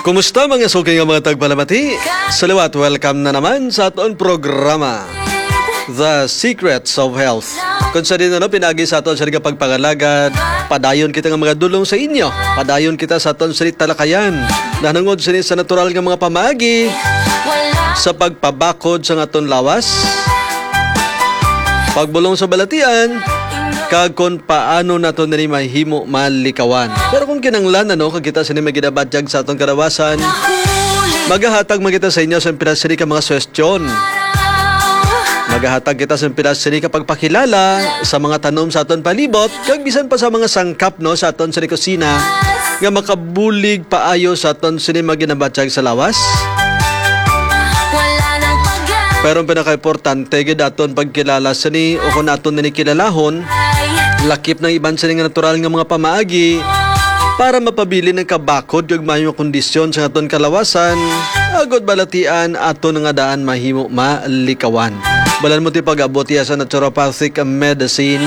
Kumusta mga suking nga mga tagpalamati? Salawat, welcome na naman sa aton programa The Secrets of Health. Kung sa din pinagi sa aton sa pagpangalagad, padayon kita nga mga dulong sa inyo. Padayon kita sa aton sa talakayan. Nanungod sa natural nga mga pamagi sa pagpabakod sa aton lawas, pagbulong sa balatian, kag kung paano nato nini mahimo malikawan. Pero kung kinanglan kag kita sini maginabadyag sa atong karawasan, magahatag magita sa inyo sa pinasiri ka mga suwestyon. Magahatag kita sa pinasiri ka pagpakilala sa mga tanom sa aton palibot, kag bisan pa sa mga sangkap sa aton sa kusina nga makabulig paayo sa aton sini maginabadyag sa lawas. Pero ang pinaka-importante gid aton pagkilala sini o kung aton nini kilalahon, lakip ng iban sa nga natural nga mga pamaagi para mapabili ng kabakod kag maayong kondisyon sa aton kalawasan, agod balatian aton nga daan mahimo malikawan. Balan mo ti pag-abot sa naturopathic medicine.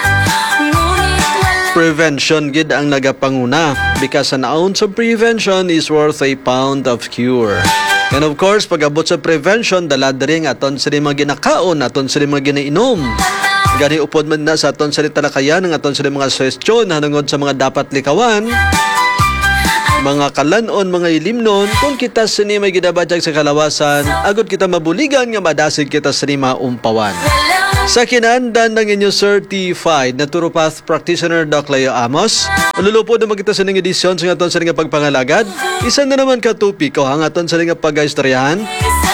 Prevention gid ang nagapanguna, because an ounce of prevention is worth a pound of cure. And of course, pag-abot sa prevention, dalad rin aton sa mga ginakaon, aton sa mga ginainom. Gani upod man na sa aton sa talakayan, ng aton sa mga suwestyon, hanungod sa mga dapat likawan, mga kalanon, mga ilimnon, kung kita sini may ginabadyag sa kalawasan, agad kita mabuligan nga madasig kita sini maumpawan. Sa kinandan ng inyo certified naturopath practitioner Doc Leo Amos, lulupod naman kita sa ning edisyon sa aton sa nga pagpangalagad. Isa na naman ka topiko ang aton sa nga pag-istoryahan.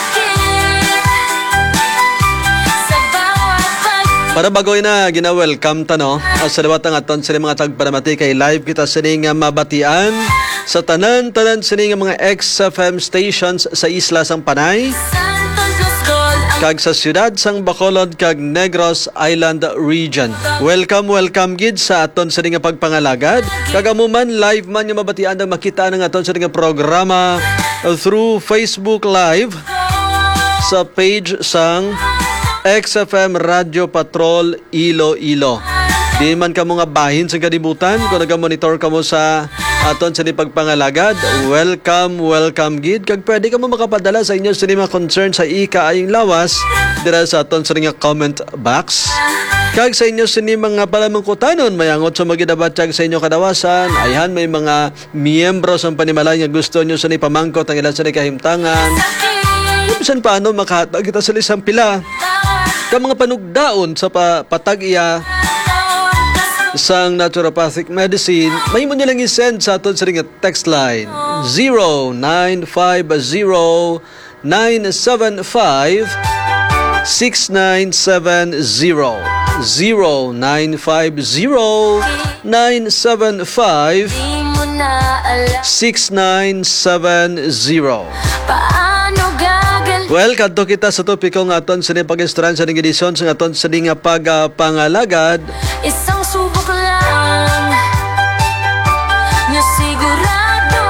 Para bagoy na gina-welcome ta sa dawat ang aton sa mga tagparamati kay live kita sa nga mabatian sa tanan-tanan sa nga mga XFM stations sa isla sang Panay, kag sa siyudad sang Bacolod kag Negros Island region. Welcome gid sa aton sa nga pagpangalagad. Kag amuman live man nga mabatian ang makita ng aton sa nga programa through Facebook Live sa page sang XFM Radio Patrol Iloilo. Di man ka mga bahin sa kalibutan kung naga-monitor ka mo sa aton sa pagpangalagad. Welcome gid. Kag pwede ka mo makapadala sa inyo sa mga concern sa ika-ayong lawas dira sa aton sa nga comment box. Kag sa inyo sa mga palamangkutanon mayangot sa maginabatyag sa inyo kadawasan, ayhan may mga miyembro sa panimalay nga gusto nyo sa pamangkot ang ilan sa kahimtangan. Bisan paano makahatag kita sa lisang pila ka mga panugdaon sa patag-iya sang naturopathic medicine, may mo nilang i-send sa aton sa ring text line 0950-975-6970 0950-975-6970. Well, kadto kita sa topiko nga aton sa pag-istoran sa ning edisyon sa aton sa nga pagpangalagad. Isang subok lang nga sigurado.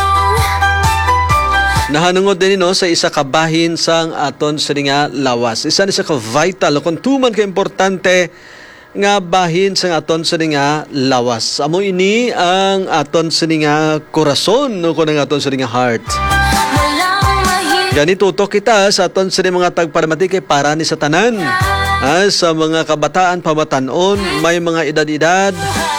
Nahanungod din sa isa ka bahin sang aton sa nga lawas. Isa ni sa ka vital kung tuman ka importante nga bahin sang aton sa nga lawas. Amo ini ang aton sa nga korason kung ang aton sa nga heart. Gani tutok kita sa aton sa mga tagparamati kay para ni sa tanan. Sa mga kabataan pamatanon, may mga edad-edad.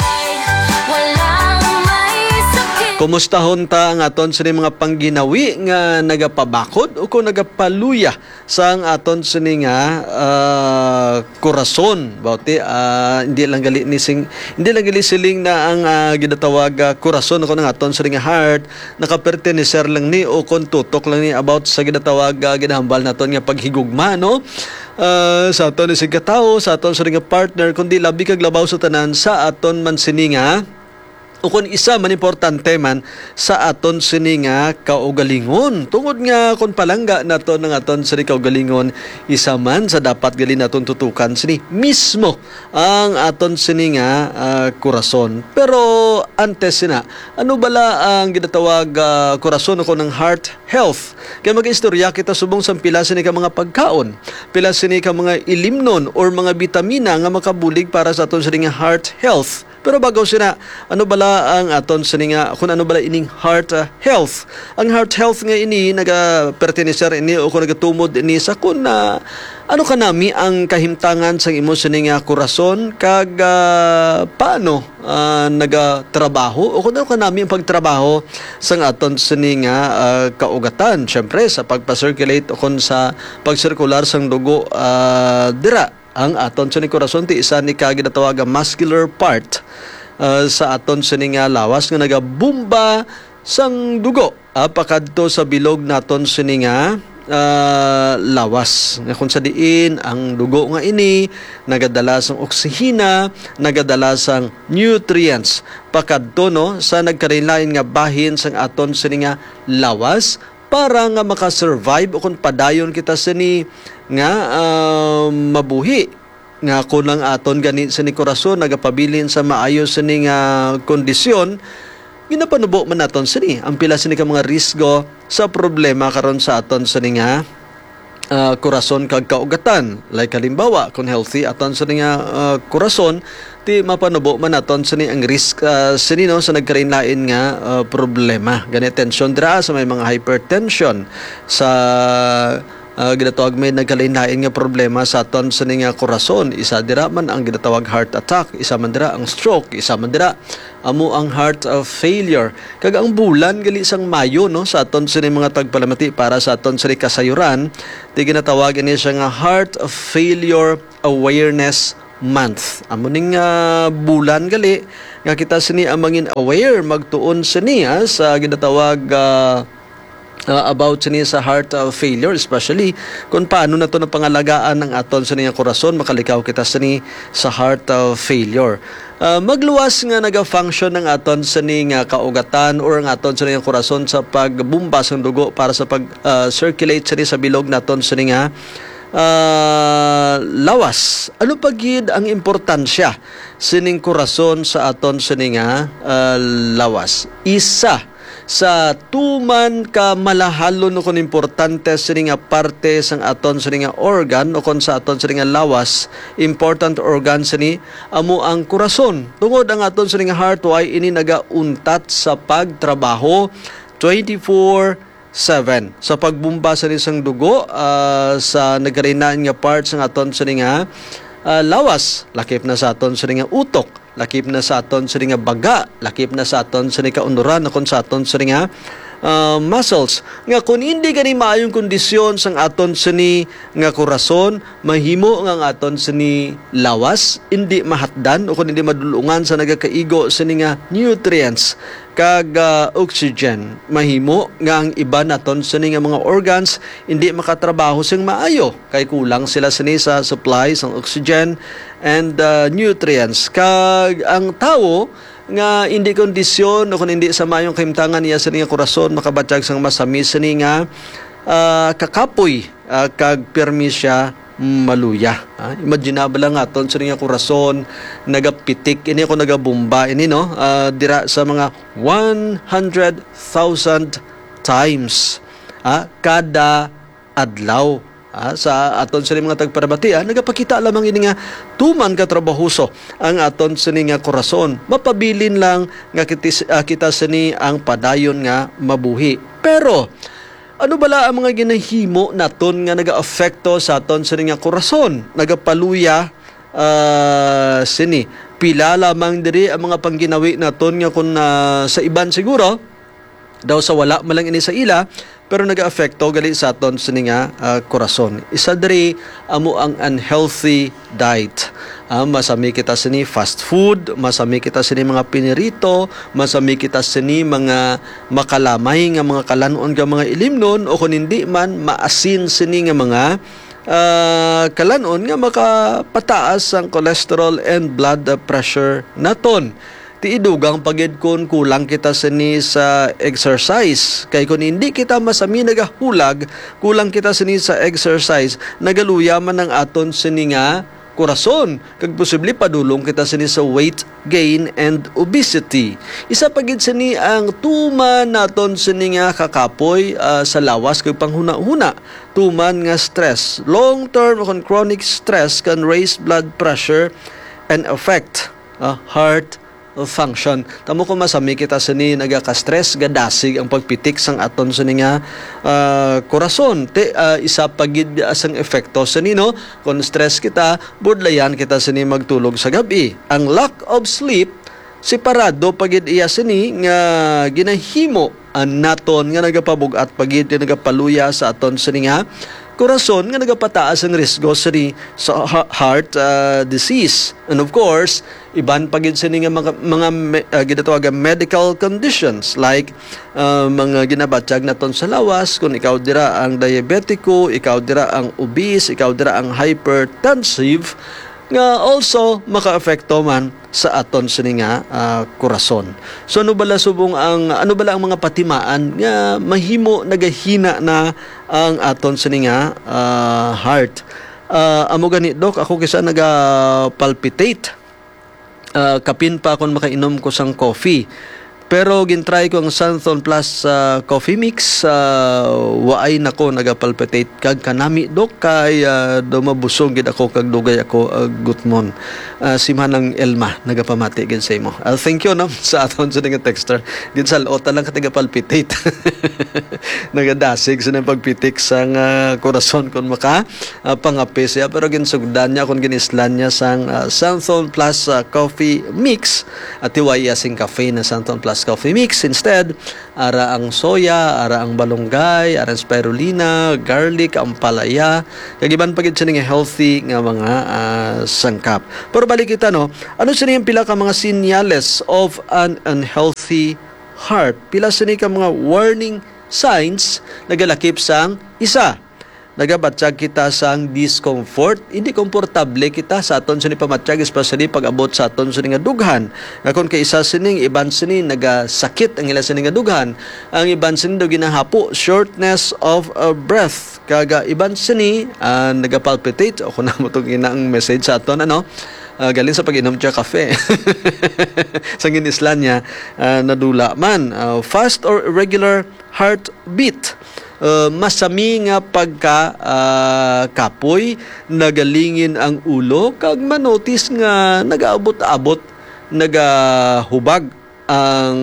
Kumustahon ta ang aton sa mga pangginawi nga nagapabakod o kung nagapaluya sa ang aton sa nga korason. Bauti hindi lang gali siling na ang ginatawag korason o kung ang aton sa nga heart nakaperteneser lang ni o kung tutok lang ni about sa ginatawag ginahambal naton nga paghigugma sa aton ni sigataw, sa aton sa nga partner, kundi labi kag labaw sa tanan sa aton man sini nga o kung isa man importante man sa aton sini nga kaugalingon. Tungod nga kung palangga naton ng aton sini kaugalingon, isa man sa dapat gali naton tutukan sini mismo ang aton sini nga korason. Pero antes sina, ano bala ang ginatawag korason o ng heart health? Kaya mag-istorya kita subong sa pila sini ka mga pagkaon, pila sini ka mga ilimnon or mga bitamina nga makabulig para sa aton sini nga heart health. Pero bago sina, ano bala ang aton sini nga kung ano bala ining heart health. Ang heart health nga ini naga-pertenecer ini o kung nagatumod ini sa kun na ano kanami ang kahimtangan sa imo sini nga korason kag paano nagatrabaho o kung ano kanami ang pagtrabaho sa aton sini nga kaugatan. Syempre sa pagpa-circulate o kung sa pagsirkular sang dugo dira ang aton sini korason ti isa ni kaginatawag nga muscular part sa aton sini nga lawas nga nagabumba sang dugo pakadto sa bilog naton sini nga lawas nga kung sa diin ang dugo nga ini nagadala sang oksihina, nagadala sang nutrients pakadto no sa nagkarilain nga bahin sang aton sini nga lawas para nga makasurvive o kung padayon kita sini nga mabuhi nga kung lang aton gani sini korason nagapabilin sa maayos sini nga kondisyon ginapanubo man naton sini ang pila sini ka mga risgo sa problema karon sa aton sini nga korason kag kaugatan. Like halimbawa kung healthy aton sini nga korason ti mapanubo man naton sini ang risk sini no sa nagkarinlain nga problema gani tension dira sa may mga hypertension sa ginatawag may nagkalain-lain nga problema sa aton sa nga korason. Isa dira man ang ginatawag heart attack, isa man dira ang stroke, isa man dira amo ang heart of failure. Kag ang bulan gali sang Mayo no sa aton sa mga tagpalamati para sa aton sa kasayuran, ti ginatawag ni siya nga Heart of Failure Awareness Month. Amo ning bulan gali nga kita sini amangin aware magtuon sini sa ginatawag about sini sa heart failure, especially kung paano na to na pangalagaan ng aton sa niyang korason makalikaw kita sini sa heart failure. Magluwas nga naga-function ng aton sa nga kaugatan or ang aton sa niyang korason sa pagbumbas ng dugo para sa pag-circulate sini sa bilog naton sa nga lawas. Ano pagid ang importansya sining korason sa aton sa nga lawas? Isa sa tuman ka malahalon no kon importante sa nga parte sang aton sa nga organ o kon sa aton sa nga lawas, important organ sa ni amo ang korason. Tungod ang aton sa nga heart why ini nagauntat sa pagtrabaho 24/7 sa pagbumba sa isang dugo sa nagkarinaan nga parts ng aton sa nga lawas, lakip na sa aton sa nga utok, lakip na sa aton sa nga baga, lakip na sa aton sa nga kaunuran, kung sa aton sa nga muscles. Nga kung hindi gani maayong kondisyon sang aton sa nga korason, mahimo nga aton sa lawas, hindi mahatdan o kung hindi madulungan sa nagakaigo sa nga nutrients kag oxygen. Mahimo nga ang iba naton sa nga mga organs hindi makatrabaho sing maayo kay kulang sila sa supply sang oxygen and nutrients. Kag ang tawo nga hindi kondisyon o kung hindi sa mayong kahimtangan niya sa nga korason makabatyag sang masamis sa nga kakapoy kag pirmi siya maluya. Imaginable lang aton sa nga korason nagapitik ini ko nagabumba ini no dira sa mga 100,000 times kada adlaw. Sa aton sa mga tagparabati nagapakita lamang ini nga tuman ka trabahoso ang aton sa nga korason. Mapabilin lang nga kita sini ang padayon nga mabuhi. Pero ano bala ang mga ginahimo naton nga nagaapekto sa aton sa nga korason? Nagapaluya sini. Pila lamang diri ang mga pangginawi naton nga kun sa iban siguro daw sa wala malang ini sa ila pero nagaapekto gali sa aton sa nga korason. Isa diri amo ang unhealthy diet. Masami kita sini fast food, masami kita sini mga pinirito, masami kita sini mga makalamay nga mga kalanon nga mga ilimnon o kung hindi man maasin sini nga mga kalanon nga makapataas ang cholesterol and blood pressure naton. Ti idugang pagid kun kulang kita sini sa exercise kay kun hindi kita masami nagahulag kulang kita sini sa exercise nagaluya man ang aton sini nga korason kag posible padulong kita sini sa weight gain and obesity. Isa pagid sini ang tuman naton sini nga kakapoy sa lawas kag panghuna-huna. Tuman nga stress, long term o chronic stress can raise blood pressure and affect heart function. Tamo ko masami kita sini nagaka-stress gadasig ang pagpitik sang aton sini nga korason. Isa pagid asang epekto sini no. Kung stress kita, budlayan kita sini magtulog sa gabi. Ang lack of sleep separado pagid iya sini nga ginahimo naton nga nagapabugat pagid nagapaluya sa aton sini nga korason nga nagapataas ang risgo sini sa heart disease. And of course, iban pagid sini nga mga ginatawag medical conditions like mga ginabatyag naton sa lawas kung ikaw dira ang diabetiko, ikaw dira ang obese, ikaw dira ang hypertensive nga also maka-apekto man sa aton sini nga korason. So ano bala ang mga patimaan nga mahimo nagahina na ang aton sini nga heart. Amo gani dok ako kisa naga-palpitate. Kapin pa akong makainom ko sang coffee. Pero gintry ko ang Santhon Plus coffee mix, waay nako nagapalpitate kag kanami dok kay dumabusog gid ako kag dugay ako gutmon. Si Manang Elma nagapamati gid sa imo. Thank you no sa aton sa nga texter. Gid sa lota lang ka palpitate. Nagadasig sa nang pagpitik sang korason kon maka pangapi siya pero ginsugdan niya kon ginislan niya sang Santhon Plus coffee mix at iwaya sing cafe na Santhon Plus coffee mix. Instead, ara ang soya, ara ang balunggay, ara ang spirulina, garlic, ampalaya. Kagiban pagid sa nga healthy nga mga sangkap. Pero balik kita no, ano sini yung pila ka mga sinyales of an unhealthy heart? Pila sini ka mga warning signs nagalakip sang isa. Nagabatsyag kita sang discomfort, hindi komportable kita sa aton sini pamatsyag especially pag abot sa aton sini nga dughan. Kung kay isa sining iban sini nagasakit ang ila sini nga dughan, ang iban sini do ginahapo shortness of breath. Kaga iban sini nagapalpitate o kun mo tong ang message sa aton ano. Galing sa pag-inom siya kafe. Sa ginislan niya nadula man fast or irregular heartbeat. Masami nga pagka kapoy nagalingin ang ulo kag manotis nga nagaabot-abot nagahubag ang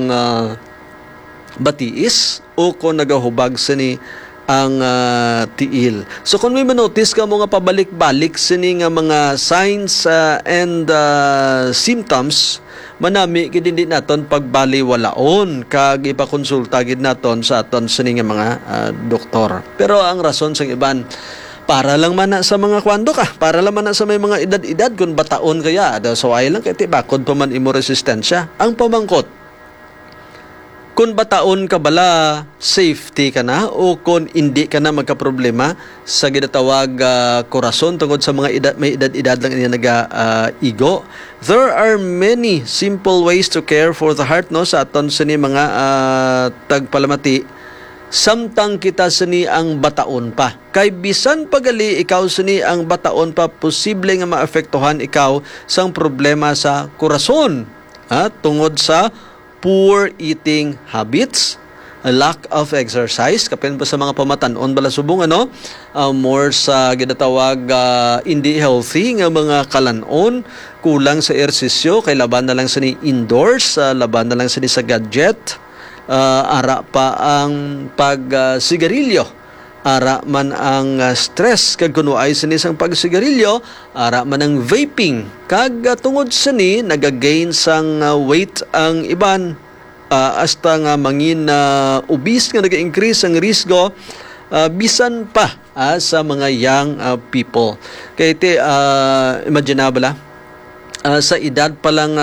batiis o kung nagahubag sini ang tiil. So kung may manotis ka mo nga pabalik-balik sini nga mga signs and symptoms, manami gid hindi naton pagbaliwalaon kag ipakonsulta gid naton sa aton sini nga mga doktor. Pero ang rason sang iban para lang man na sa mga kwando ka, para lang man na sa may mga edad-edad kung bataon kaya, so ay lang kay tibakod pa man imo resistensya. Ang pamangkot kung bataon ka bala, safety ka na o kung hindi ka na magka-problema sa ginatawag korason tungod sa mga may edad-edad lang niya naga-igo. There are many simple ways to care for the heart no sa aton sini mga tagpalamati. Samtang kita sini ang bataon pa. Kay bisan pagali ikaw sini ang bataon pa, posible nga maapektuhan ikaw sang problema sa korason. Tungod sa poor eating habits, a lack of exercise, kapin pa sa mga pamatanon bala subong ano, more sa ginatawag hindi healthy nga mga kalanon, kulang sa ersisyo, kay laban na lang sini indoors, laban na lang sini sa gadget, ara pa ang pag-sigarilyo. Ara man ang stress kag kuno ay sini sang pagsigarilyo, ara man ang vaping kag tungod sini nagagain sang weight ang iban hasta nga mangin obese nga naga-increase ang risgo bisan pa sa mga young people. Kay iti imaginable sa edad pa lang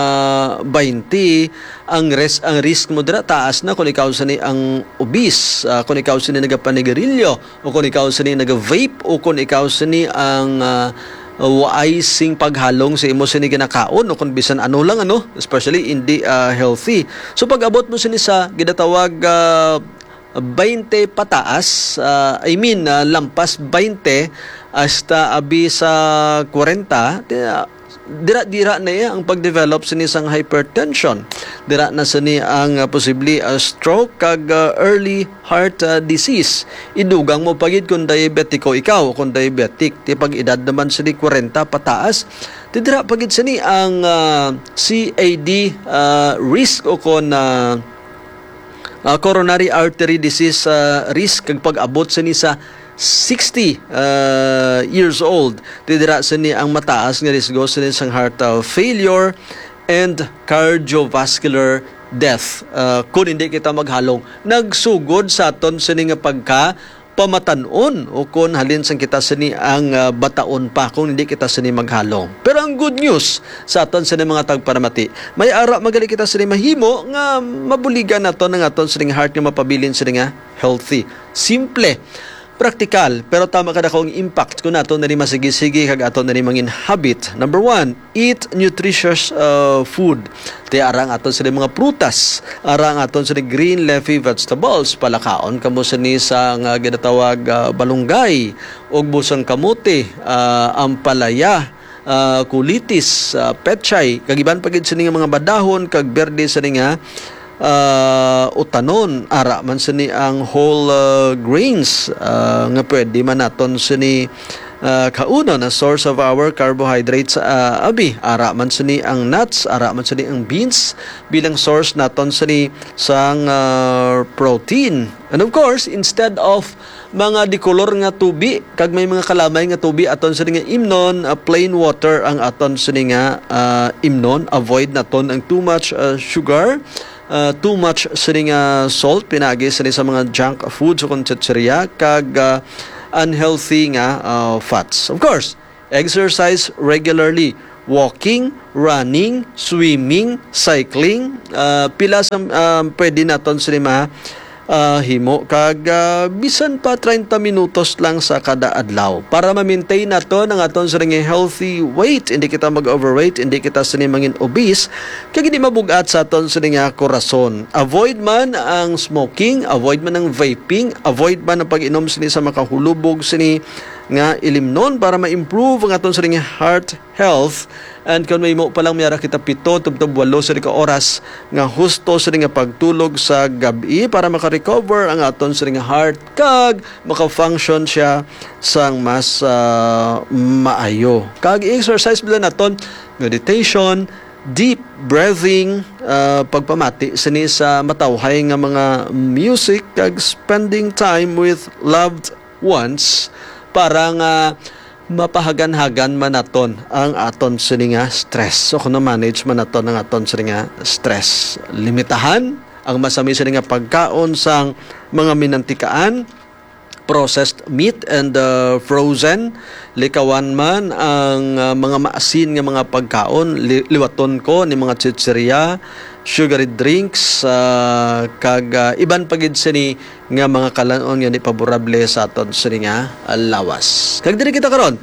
20 ang risk mo dira taas na kung ikaw sini ang obese, kung ikaw sini nagapanigarilyo o kung ikaw sini naga-vape o kung ikaw sini ang waay sing paghalong sa imo sini ginakaon o kung bisan ano lang ano, especially hindi healthy. So pag abot mo sini sa ginatawag 20 pataas, lampas 20 hasta abi sa 40, dira na ang pag-develop sini sang hypertension, dira na sini ang posible stroke kag early heart disease. Idugang mo pagid kung diabetiko ikaw, kung diabetic ti pag edad naman sini 40 pataas, Tidira pagid sa ni ang CAD risk o kon coronary artery disease risk kag pag-abot sa ni sa 60 years old. Tidira sa ni ang mataas nga risgo sa ni sang heart failure and cardiovascular death. Kung hindi kita maghalong, nagsugod sa aton sa ni nga pagka pamatanon o kung halin sang kita sini ang bataon pa kung hindi kita sini maghalong. Pero ang good news sa aton sini mga tagparamati, may ara magali kita sini mahimo nga mabuligan nato ng aton sini heart nga mapabilin sini nga healthy. Simple, praktikal, pero tama kada kong impact kung nato na rin masigi-sige kag ato na rin mangin habit. Number 1, eat nutritious food. Di arang aton sila mga prutas, arang aton sila green leafy vegetables, palakaon kamo sini sa nga ginatawag balunggay, ug busang kamote, ampalaya, kulitis, petchay, kagiban pagid sini nga mga badahon kag berde sini nga utanon, ara man sini ang whole grains nga pwede man naton sini kauno na source of our carbohydrates abi, ara man sini ang nuts, ara man sini ang beans bilang source naton sini sang protein. And of course, instead of mga dikolor nga tubi kag may mga kalamay nga tubi aton sini nga imnon, plain water ang aton sini nga imnon. Avoid naton ang too much sugar, too much sini nga salt, pinagi sini sa mga junk foods o kontsetseriya kag unhealthy nga fats. Of course, exercise regularly, walking, running, swimming, cycling, pila sa pwede naton sini himo kag bisan pa 30 minutos lang sa kada adlaw para ma-maintain nato ang aton sa healthy weight, hindi kita mag-overweight, hindi kita sini mangin obese kag hindi mabugat sa aton sa korason. Avoid man ang smoking, avoid man ang vaping, avoid man ang pag-inom sini sa makahulubog sini nga ilimnon para ma-improve ang aton sa heart health. And kung may mo palang mayara kita 7 tubtob 8 sa ka oras nga husto sa nga pagtulog sa gabi para makarecover ang aton sa nga heart kag maka-function siya sang mas maayo. Kag exercise bila naton meditation, deep breathing, pagpamati sini sa matawhay nga mga music kag spending time with loved ones para nga mapahagan-hagan man naton ang aton sini nga stress. So kung manage man naton ang aton sini nga stress, limitahan ang masami sini nga pagkaon sang mga minantikaan, processed meat and frozen, likawan man ang mga maasin nga mga pagkaon, liwaton ko ni mga chichirya, sugary drinks, kag iban pagid sini nga mga kalanon nga di paborable sa aton sini nga lawas. Kag diri kita karon,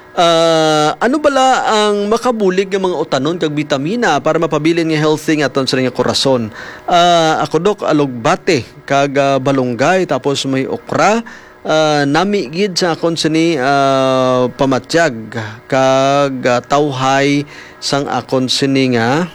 ano bala ang makabulig nga mga utanon kag bitamina para mapabilin nga healthy nga aton sini nga korason? Ako dok alugbate kag balunggay tapos may okra, nami gid sa akon sini pamatyag kag tawhay sang akon sini nga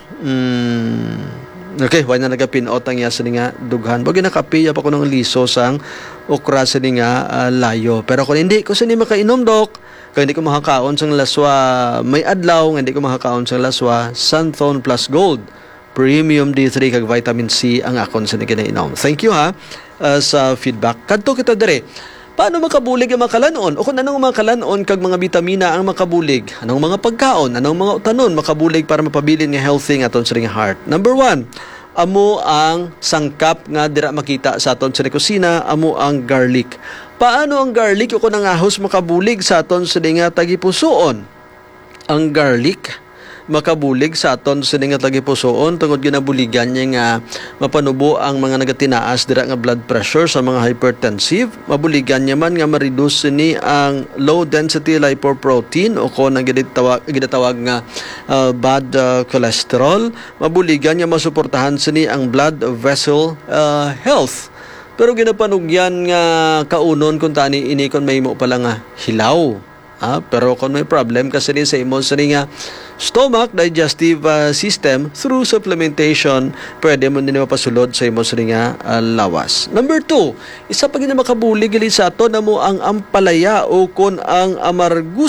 okay, wala na nagapinot ang yasa nga dughan. Bagay nakapiya pa ko ng liso sang okra sa nga layo. Pero kung hindi ko sini makainom dok, kung hindi ko makakaon sang laswa may adlaw, hindi ko makakaon sang laswa Sunthone Plus Gold Premium D3 kag Vitamin C ang akon sini kinainom. Thank you sa feedback. Kadto kita dire. Paano makabulig ang makalanon? O kung anong makalanon kag mga bitamina ang makabulig? Anong mga pagkaon? Anong mga utanon makabulig para mapabilin nga healthy nga aton sa heart? Number 1, amo ang sangkap nga dira makita sa aton sa kusina, amo ang garlic. Paano ang garlic o kung nangahos makabulig sa aton sa nga tagipusoon? Ang garlic makabulig sa aton sa nga tagipusoon tungod ginabuligan niya nga mapanubo ang mga nagatinaas dira nga blood pressure sa mga hypertensive. Mabuligan niya man nga ma-reduce ni ang low density lipoprotein o kung ang ginatawag nga bad cholesterol. Mabuligan niya masuportahan sini ang blood vessel health. Pero ginapanugyan nga kaunon kung tani ini kon may mo pala nga hilaw. Pero kung may problem kasi ni sa imo sa nga stomach digestive system, through supplementation pwede mo din mapasulod sa imo sa nga lawas. Number 2, isa pa gina makabulig gali sa ato namo ang ampalaya o kon ang amarguso.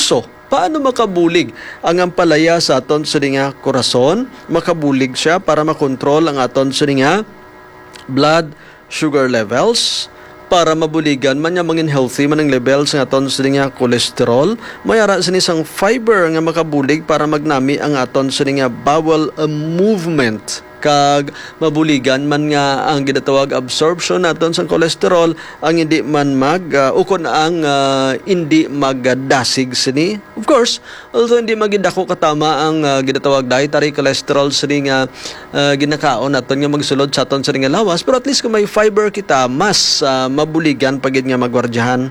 Paano makabulig ang ampalaya sa aton sa nga korason? Makabulig siya para makontrol ang aton sa nga blood sugar levels, para mabuligan man nga mangin healthy man ang levels ng aton sa nga cholesterol. Mayara sa isang fiber nga makabulig para magnami ang aton sa nga bowel movement, kag mabuligan man nga ang ginatawag absorption naton sa cholesterol, ang hindi man ukon ang hindi magdasig sini. Of course, although hindi magidako katama ang ginatawag dietary cholesterol sini nga ginakaon naton nga magsulod sa aton sa nga lawas, pero at least kung may fiber kita, mas mabuligan pagid nga magwardyahan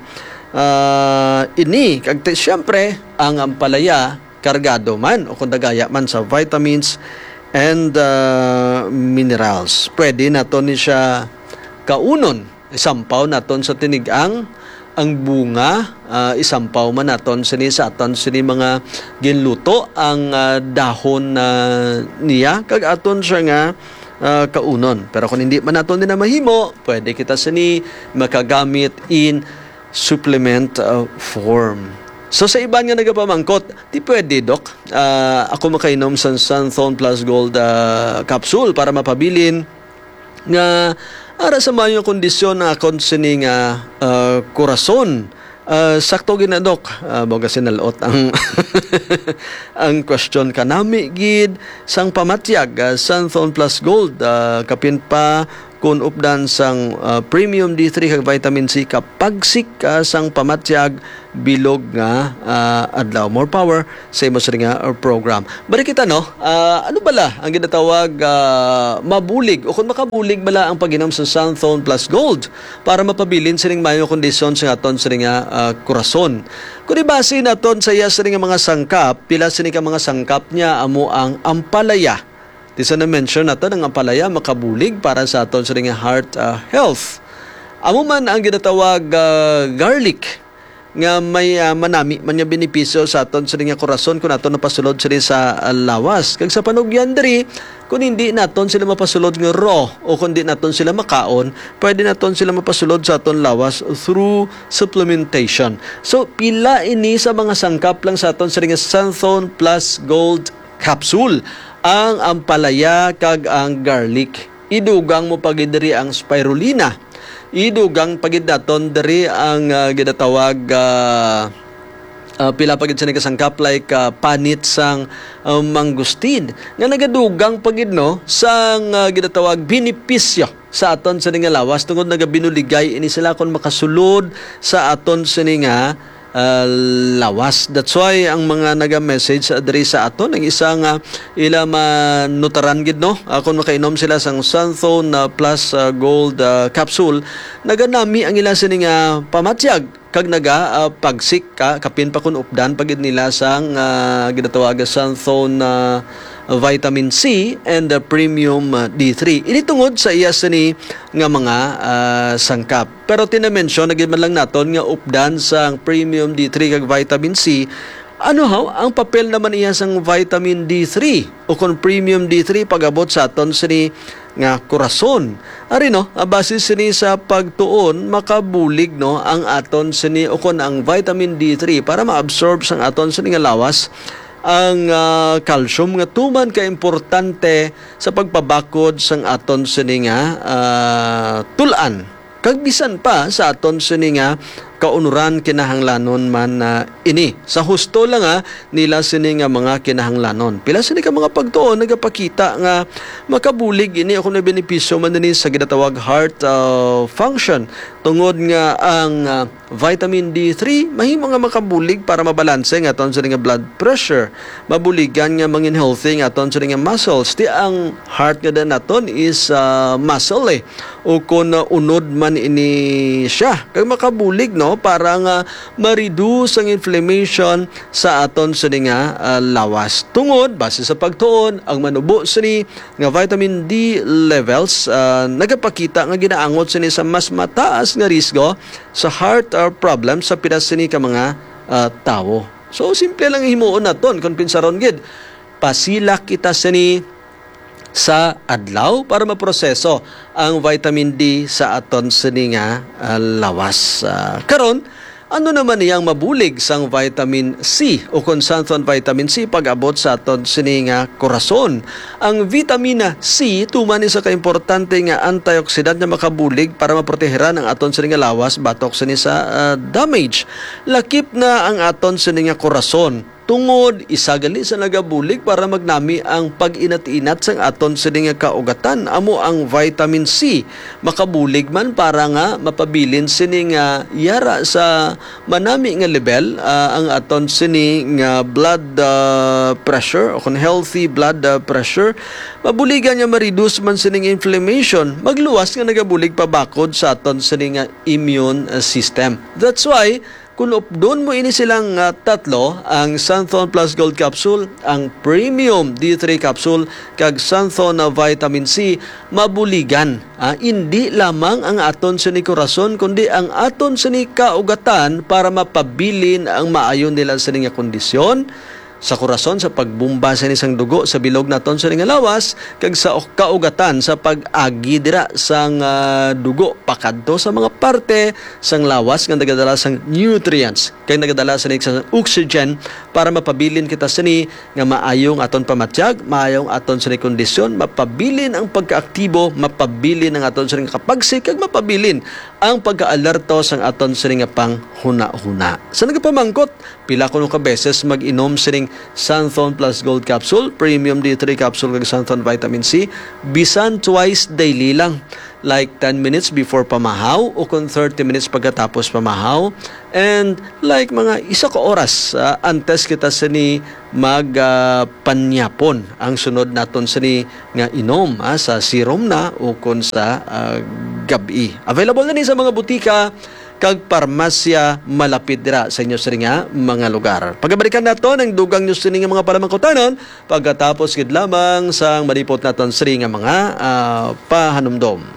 ini. Kag syempre ang ampalaya kargado man o kung dagaya man sa vitamins and minerals. Pwede naton ni siya kaunon, isampaw naton sa tinigang ang bunga, isampaw man naton sini sa aton sini mga ginluto ang dahon niya, kag aton siya nga kaunon. Pero kung hindi man naton din na mahimo, pwede kita sini makagamit in supplement form. So sa iba nga nagapamangkot, di pwede, Dok. Ako makainom sa Sunthorn Plus Gold capsule para mapabilin nga ara sa mayong kondisyon na akong sining korason. Sakto gina, Dok. Baga sinalot ang ang question kanami gid sang pamatyag Sunthorn Plus Gold, kapin pa kun updan sang premium D3 kag vitamin C kapagsik sang pamatyag bilog nga adlaw. More power sa imo sa nga program. Bari kita no, ano bala ang ginatawag mabulig o kung makabulig bala ang pag-inom sa Sunthorn Plus Gold para mapabilin sining mayo kondisyon sa aton sa nga korason. Kung ibase naton sa iya sa nga mga sangkap, pila sini ka mga sangkap niya amo ang ampalaya. Tisa na mention nato ang ampalaya makabulig para sa aton sa nga heart health. Amo man ang ginatawag garlic nga may manami man nga benepisyo sa aton sa nga korason kung aton napasulod sila sa lawas. Kag sa panugyan diri, kung hindi naton sila mapasulod nga raw o kung hindi naton sila makaon, pwede naton sila mapasulod sa aton lawas through supplementation. So pila ini sa mga sangkap lang sa aton sa nga Sunthorn Plus Gold capsule: ang ampalaya kag ang garlic. Idugang mo pagid diri ang spirulina. Idugang pagid naton diri ang ginatawag pila pagid sa kasangkap like panit sang mangustin nga nagadugang pagid no sang ginatawag benepisyo sa aton sa nga lawas tungod nagabinuligay ini sila kon makasulod sa aton sa nga lawas. That's why ang mga naga-message diri sa aton ang isang ila manutaran gid no, kung makainom sila sang Sunthorn Plus Gold capsule, naganami ang ila sini nga pamatyag kag naga pagsik kapin pa kun updan pagid nila sang ginatawag Sunthorn vitamin C and the premium D3. Ini tungod sa iya sini nga mga sangkap. Pero tinamensyon naging man lang naton nga updan sang premium D3 kag vitamin C. Ano ang papel naman iya sang vitamin D3 o kon premium D3 pag-abot sa aton sini nga korason. Ari no, base sini sa pagtuon makabulig no ang aton sini o kon ang vitamin D3 para ma-absorb sang aton sini nga lawas ang calcium nga tuman ka importante sa pagpabakod sang aton sini nga tulan. Kag bisan pa sa aton sini nga kaunuran kinahanglanon man ini. Sa husto lang nila sini nga mga kinahanglanon. Pila sini ka mga pagtuon nagapakita nga makabulig ini o kung na benepisyo man din sa ginatawag heart function. Tungod nga ang vitamin D3 mahimo nga makabulig para mabalanse nga aton sini nga blood pressure. Mabuligan nga mangin healthy nga aton sini nga muscles. Di ang heart nga naton is muscle o kung unod man ini siya. Kag makabulig no para nga ma-reduce ang inflammation sa aton sa nga lawas. Tungod base sa pagtuon ang manubo sini nga vitamin D levels nagapakita nga ginaangot sini sa mas mataas nga risgo sa heart problems sa pinas sini ka mga tawo. So simple lang himuon naton kun pinsaron gid. Pasilak kita sini sa adlaw para maproseso ang vitamin D sa aton sini nga lawas. Karon Ano naman niyang mabulig sang vitamin C o kung santon vitamin C pag-abot sa aton sini nga korason. Ang vitamina C tuman ni sa kaimportante nga antioxidant nga makabulig para maproteheran ang aton sini nga lawas batok sini sa damage. Lakip na ang aton sini nga korason. Tungod, isagali sa nagabulig para magnami ang pag-inat-inat sang aton sa nga kaugatan. Amo ang vitamin C. Makabulig man para nga mapabilin sini nga yara sa manami nga level ang aton sini nga blood pressure o kung healthy blood pressure. Mabuligan nga ma-reduce man sini nga inflammation. Magluwas nga nagabulig pabakod sa aton sini nga immune system. That's why kung updon mo ini silang tatlo, ang Santhon Plus Gold Capsule, ang Premium D3 Capsule, kag Santhon na Vitamin C, mabuligan. Hindi lamang ang aton sa ni korason, kundi ang aton sa ni kaugatan para mapabilin ang maayon nila sa nga kondisyon sa korason sa pagbumba sa isang dugo sa bilog naton sa nga lawas kag sa kaugatan sa pag-agi dira sang dugo pakadto sa mga parte sang lawas nga nagadala sang nutrients kag nagadala sa oxygen para mapabilin kita sini nga maayong aton pamatyag, maayong aton sa kondisyon, mapabilin ang pagkaaktibo, mapabilin ang aton sa kapagsik kag mapabilin ang pagkaalerto sang aton sa nga panghuna-huna. Sa nagapamangkot pila kuno ka beses mag-inom sining Santhon Plus Gold Capsule, Premium D3 Capsule kag Santhon Vitamin C, bisan twice daily lang. Like 10 minutes before pamahaw o kung 30 minutes pagkatapos pamahaw. And like mga isa ka oras antes kita sini magpanyapon ang sunod naton sini nga inom sa serum na o kung sa gabi. Available na ni sa mga butika kag parmasya malapit dira sa inyo sa nga mga lugar. Pagabalikan nato ang dugang nyo sa nga mga palamangkutanon pagkatapos gid lamang sa malipot naton sa nga mga pahanumdom.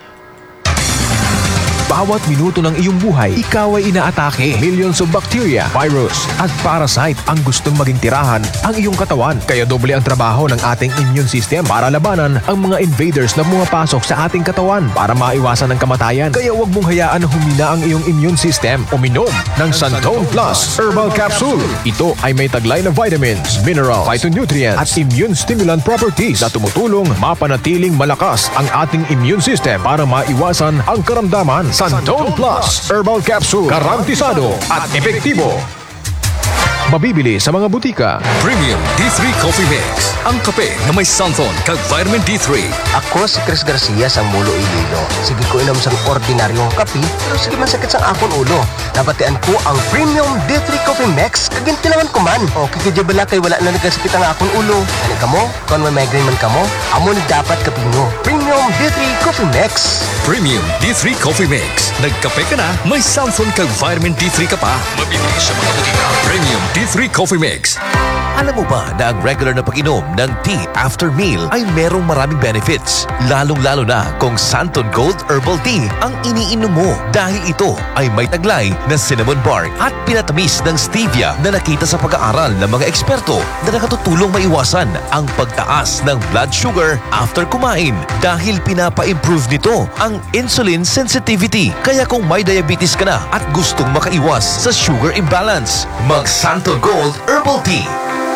Bawat minuto ng iyong buhay, ikaw ay inaatake. Millions of bacteria, virus, at parasite ang gustong maging tirahan ang iyong katawan. Kaya doble ang trabaho ng ating immune system para labanan ang mga invaders na pumapasok sa ating katawan para maiwasan ang kamatayan. Kaya huwag mong hayaan na humina ang iyong immune system. Uminom ng Santhon Plus Herbal Capsule. Ito ay may taglay na vitamins, minerals, phytonutrients, at immune stimulant properties na tumutulong mapanatiling malakas ang ating immune system para maiwasan ang karamdaman. Santhon Plus Herbal Capsule, garantisado at epektibo. Mabibili sa mga butika. Premium D3 Coffee Mix. Ang kape na may Santhon kag vitamin D3. Ako si Chris Garcia sang Mulo Iloilo. Sige ko inom sang ordinaryong kape, pero sige man sakit sang akon ulo. Nabatian ko ang Premium D3 Coffee Mix, kagintilangan ko man. O kikidya kay wala na nagkasakit ang akon ulo. Ano ka mo? Kung may migraine man ka mo, amo ni dapat kapino. Premium D3 Coffee Mix. Premium D3 Coffee Mix. Nagkape ka na, may Santhon kag vitamin D3 ka pa. Mabibili sa mga butika. Premium D3 Coffee Mix. Alam mo ba na ang regular na pag-inom ng tea after meal ay merong maraming benefits? Lalong-lalo na kung Santhon Gold Herbal Tea ang iniinom mo dahil ito ay may taglay na cinnamon bark at pinatamis ng stevia na nakita sa pag-aaral ng mga eksperto na nakatutulong maiwasan ang pagtaas ng blood sugar after kumain dahil pinapa-improve nito ang insulin sensitivity. Kaya kung may diabetes ka na at gustong makaiwas sa sugar imbalance, mag-Santhon Gold Herbal Tea.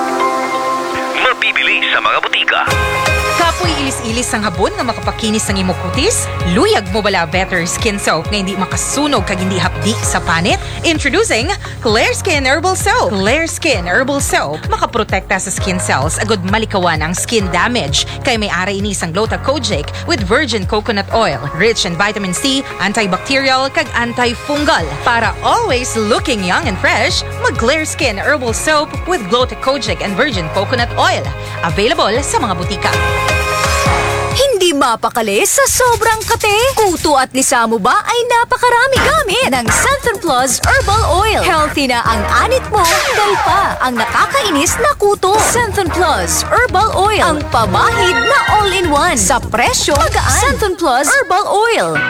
Mabibili sa mga butika. Kapoy ilis-ilis ang habon nga makapakinis ng imong kutis? Luyag mo bala Better Skin Soap nga hindi makasunog kag hindi hapdi sa panit? Introducing Clear Skin Herbal Soap. Clear Skin Herbal Soap makaprotekta sa skin cells agud malikawan ang skin damage kay may ara ini sang Glota Kojic with virgin coconut oil, rich in vitamin C, antibacterial kag antifungal. Para always looking young and fresh, mag Clear Skin Herbal Soap with Glota Kojic and virgin coconut oil. Available sa mga butika. Hindi mapakali sa sobrang kate. Kuto at lisa mo ba ay napakarami gamit ng Santhon Plus Herbal Oil. Healthy na ang anit mo, dahil pa ang nakakainis na kuto. Santhon Plus Herbal Oil, ang pamahid na all-in-one sa presyo magaan. Santhon Plus Herbal Oil.